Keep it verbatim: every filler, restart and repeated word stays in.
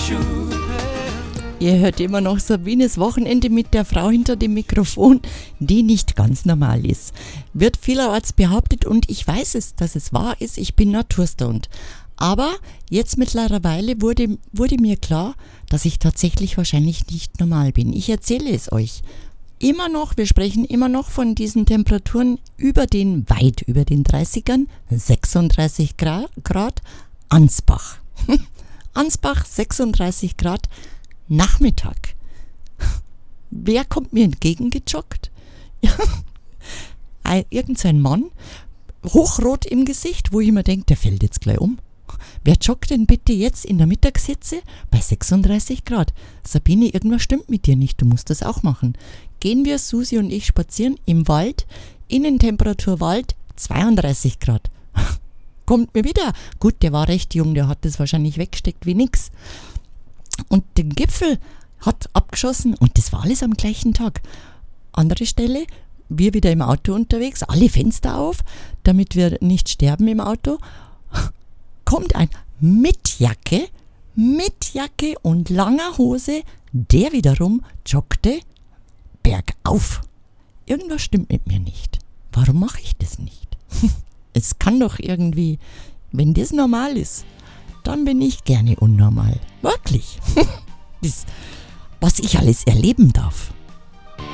Ihr hört immer noch Sabines Wochenende mit der Frau hinter dem Mikrofon, die nicht ganz normal ist. Wird vielerorts behauptet und ich weiß es, dass es wahr ist, ich bin naturstoned. Aber jetzt mittlerweile wurde, wurde mir klar, dass ich tatsächlich wahrscheinlich nicht normal bin. Ich erzähle es euch. Immer noch, wir sprechen immer noch von diesen Temperaturen über den, weit über den dreißigern, sechsunddreißig Grad, Ansbach. Ansbach, sechsunddreißig Grad, Nachmittag. Wer kommt mir entgegengejoggt? Irgend so ein Mann, hochrot im Gesicht, wo ich mir denke, der fällt jetzt gleich um. Wer joggt denn bitte jetzt in der Mittagshitze bei sechsunddreißig Grad? Sabine, irgendwas stimmt mit dir nicht, du musst das auch machen. Gehen wir, Susi und ich, spazieren im Wald, Innentemperatur Wald, zweiunddreißig Grad. Kommt mir wieder. Gut, der war recht jung, der hat das wahrscheinlich weggesteckt wie nix. Und den Gipfel hat abgeschossen und das war alles am gleichen Tag. Andere Stelle, wir wieder im Auto unterwegs, alle Fenster auf, damit wir nicht sterben im Auto. Kommt ein mit Jacke, mit Jacke und langer Hose, der wiederum joggte bergauf. Irgendwas stimmt mit mir nicht. Warum mache ich das nicht? Es kann doch irgendwie, wenn das normal ist, dann bin ich gerne unnormal. Wirklich. Das, was ich alles erleben darf.